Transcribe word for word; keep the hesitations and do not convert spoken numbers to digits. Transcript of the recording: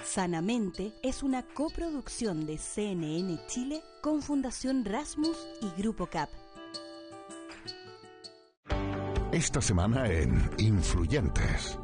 Sanamente es una coproducción de C N N Chile con Fundación Rasmus y Grupo C A P. Esta semana en Influyentes.